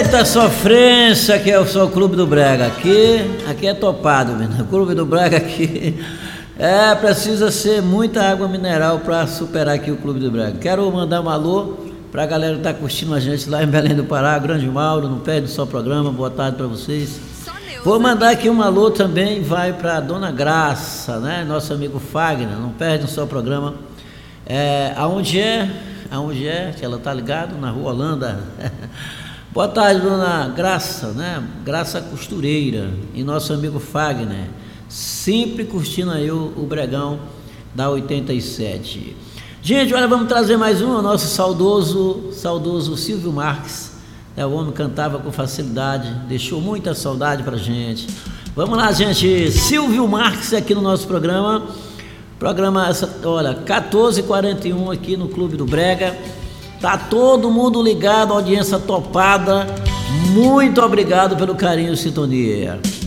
Eita sofrência, que é só o Clube do Brega. Aqui é topado, menino. O Clube do Brega aqui precisa ser muita água mineral para superar aqui o Clube do Brega. Quero mandar um alô pra galera que tá curtindo a gente lá em Belém do Pará. Grande Mauro, não perde só o programa. Boa tarde para vocês. Vou mandar aqui um alô também, vai pra Dona Graça, né? Nosso amigo Fagner, não perde só o programa. Aonde é, que ela tá ligado? Na Rua Holanda. Boa tarde, Dona Graça, né? Graça Costureira e nosso amigo Fagner, sempre curtindo aí o Bregão da 87. Gente, olha, vamos trazer mais um, o nosso saudoso Silvio Marques. O homem cantava com facilidade, deixou muita saudade pra gente. Vamos lá, gente, Silvio Marques aqui no nosso programa. Olha, 14h41 aqui no Clube do Brega. Tá todo mundo ligado, audiência topada. Muito obrigado pelo carinho e sintonia.